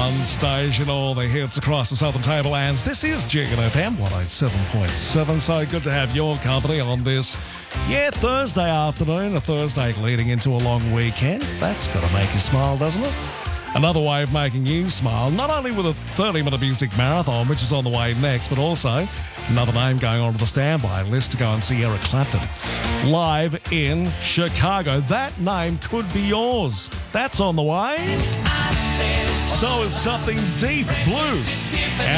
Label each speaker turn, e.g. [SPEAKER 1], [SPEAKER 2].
[SPEAKER 1] one station, all the hits across the Southern Tablelands. This is Jiggin FM 107.7. So good to have your company on this, Thursday afternoon, a Thursday leading into a long weekend. That's got to make you smile, doesn't it? Another way of making you smile, not only with a 30-minute music marathon, which is on the way next, but also another name going on to the standby list to go and see Eric Clapton live in Chicago. That name could be yours. That's on the way. So is Something Deep Blue